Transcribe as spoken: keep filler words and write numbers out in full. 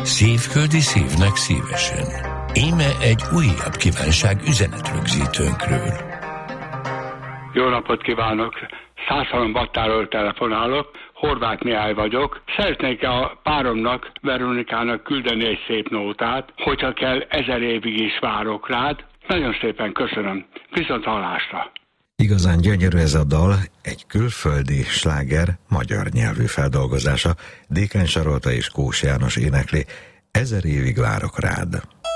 Szívföldi szívnek szívesen. Íme egy újabb kívánság üzenetrögzítőnkről. Jó napot kívánok! Százhalom Battáról telefonálok, Horváth Mihály vagyok. Szeretnék a páromnak, Veronikának küldeni egy szép nótát, hogyha kell, ezer évig is várok rád. Nagyon szépen köszönöm. Viszont hallásra! Igazán gyönyörű ez a dal, egy külföldi sláger, magyar nyelvű feldolgozása. Dékány Sarolta és Kós János énekli, Ezer évig várok rád.